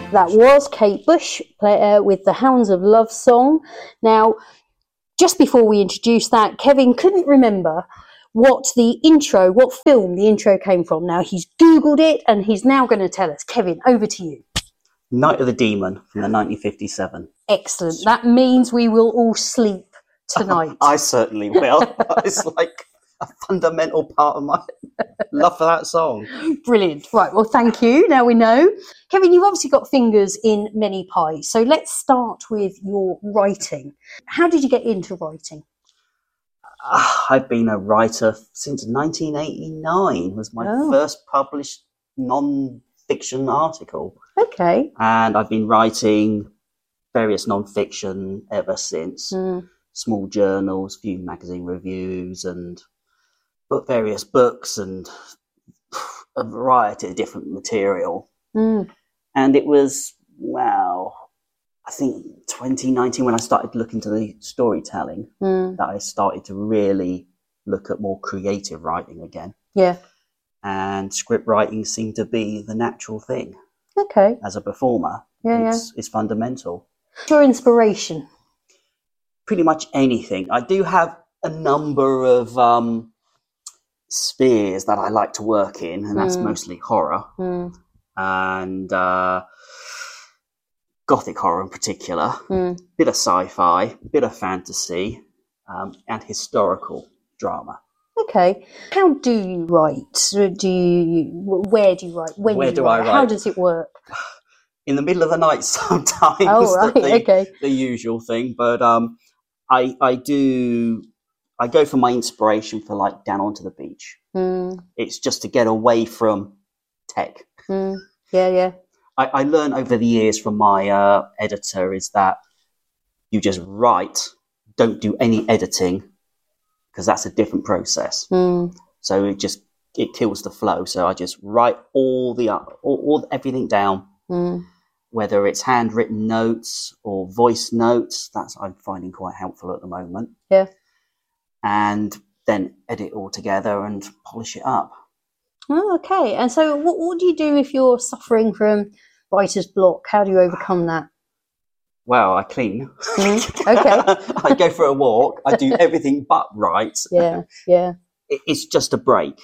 That was Kate Bush with the Hounds of Love song. Now, just before we introduce that, Kevin couldn't remember what film the intro came from. Now, he's Googled it and he's now going to tell us. Kevin, over to you. Night of the Demon from the 1957. Excellent. That means we will all sleep tonight. I certainly will. It's like a fundamental part of my love for that song. Brilliant. Right, well, thank you. Now we know. Kevin, you've obviously got fingers in many pies. So let's start with your writing. How did you get into writing? I've been a writer since 1989. Was my first published non-fiction article. Okay. And I've been writing various non-fiction ever since. Small journals, few magazine reviews, and various books and a variety of different material. And it was, I think 2019 when I started looking to the storytelling that I started to really look at more creative writing again. Yeah. And script writing seemed to be the natural thing. Okay. As a performer, it's fundamental. Your inspiration? Pretty much anything. I do have a number of spheres that I like to work in, and that's mostly horror and gothic horror in particular, bit of sci-fi, bit of fantasy, and historical drama. Okay. How do you write? Where do you write? Where do I write? How does it work? In the middle of the night sometimes. Oh, right. Okay. The usual thing. But I go for my inspiration for like down onto the beach. It's just to get away from tech. Yeah. I learned over the years from my editor is that you just write, don't do any editing, because that's a different process. So it kills the flow. So I just write all everything down, whether it's handwritten notes or voice notes. That's I'm finding quite helpful at the moment. Yeah. And then edit all together and polish it up. Oh, okay. And so what do you do if you're suffering from writer's block? How do you overcome that? Well, I clean. Okay. I go for a walk. I do everything but write. Yeah. It's just a break.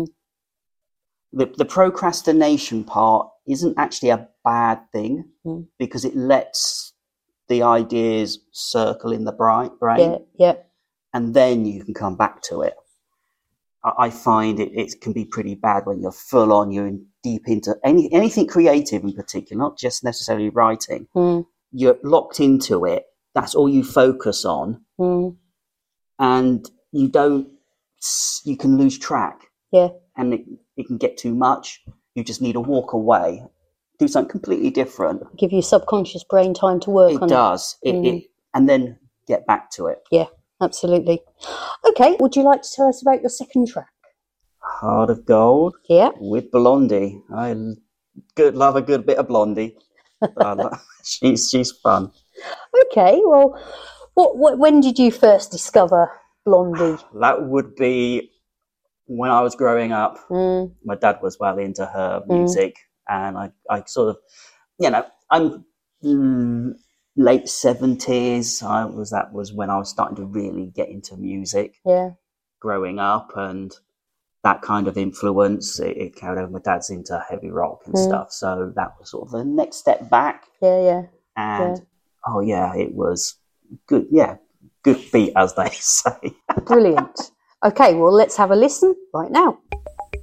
The procrastination part isn't actually a bad thing because it lets the ideas circle in the brain. Yeah. And then you can come back to it. I find it can be pretty bad when you're full on, you're deep into anything creative in particular, not just necessarily writing. You're locked into it. That's all you focus on. And you can lose track. Yeah. And it can get too much. You just need to walk away, do something completely different. Give your subconscious brain time to work on it. It does. And then get back to it. Yeah. Absolutely. Okay, would you like to tell us about your second track? Heart of Gold. Yeah. With Blondie. I love a good bit of Blondie. She's fun. Okay, well, when did you first discover Blondie? That would be when I was growing up. My dad was well into her music, and I sort of, I'm late 70s. That was when I was starting to really get into music. Yeah. Growing up, and that kind of influence, it carried over. My dad's into heavy rock and stuff, so that was sort of the next step back. Yeah. And it was good. Yeah, good beat, as they say. Brilliant. Okay, well, let's have a listen right now.